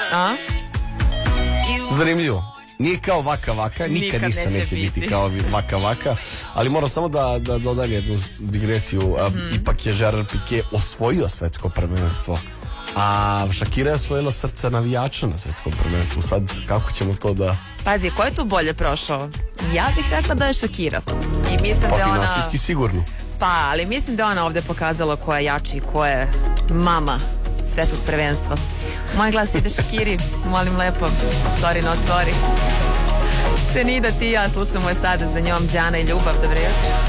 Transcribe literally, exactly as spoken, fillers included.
A? Zanimljivo. Nije kao Vaka Vaka, nikad, nikad ništa neće, neće biti. biti kao Vaka Vaka, ali moram samo da, da dodam jednu digresiju. Mm-hmm. Ipak je Gerard Piqué osvojio svetsko prvenstvo, a Shakira je osvojila srce navijača na svetskom prvenstvu. Sad, kako ćemo to da... Pazi, ko je tu bolje prošao? Ja bih rekla da je Shakira. I mislim pa da je ona... finansijski sigurno. Pa, ali mislim da je ona ovdje pokazala ko je jači, ko je mama svetskog prvenstva. Moj glas ide Shakiri, molim lepo. Sorry, not sorry. Senida, ti i ja slušamo je sada za njom Đana i Ljubav. Dobre jutro.